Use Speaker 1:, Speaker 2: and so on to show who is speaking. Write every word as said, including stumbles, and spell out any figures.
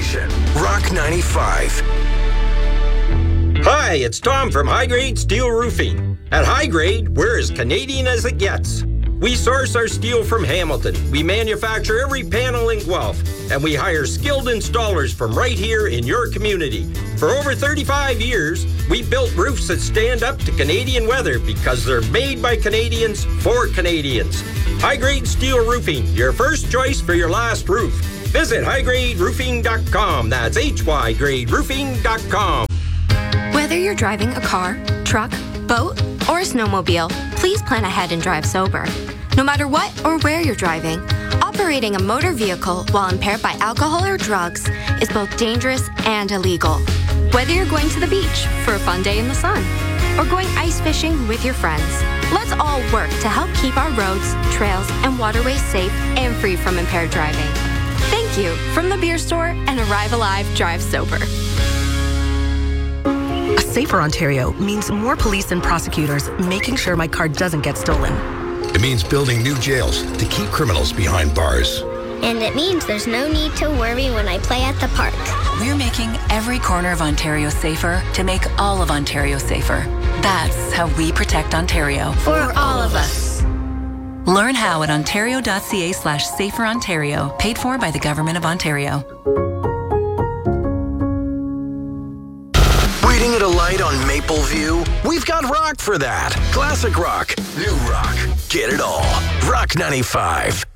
Speaker 1: station, Rock ninety-five.
Speaker 2: Hi, it's Tom from High Grade Steel Roofing. At High Grade, we're as Canadian as it gets. We source our steel from Hamilton. We manufacture every panel in Guelph, and we hire skilled installers from right here in your community. For over thirty-five years, we built roofs that stand up to Canadian weather because they're made by Canadians for Canadians. High Grade Steel Roofing, your first choice for your last roof. Visit high grade roofing dot com. That's H Y grade roofing dot com.
Speaker 3: Whether you're driving a car, truck, boat, or a snowmobile, please plan ahead and drive sober. No matter what or where you're driving, operating a motor vehicle while impaired by alcohol or drugs is both dangerous and illegal. Whether you're going to the beach for a fun day in the sun or going ice fishing with your friends, let's all work to help keep our roads, trails, and waterways safe and free from impaired driving. Thank you from the beer store and Arrive Alive Drive Sober.
Speaker 4: A safer Ontario means more police and prosecutors making sure my car doesn't get stolen.
Speaker 1: It means building new jails to keep criminals behind bars.
Speaker 5: And it means there's no need to worry when I play at the park.
Speaker 6: We're making every corner of Ontario safer to make all of Ontario safer. That's how we protect Ontario.
Speaker 5: For all of us.
Speaker 6: Learn how at ontario.ca slash safer Ontario, paid for by the Government of Ontario.
Speaker 1: Waiting at a light on Mapleview? We've got rock for that. Classic rock, new rock, get it all. Rock ninety-five.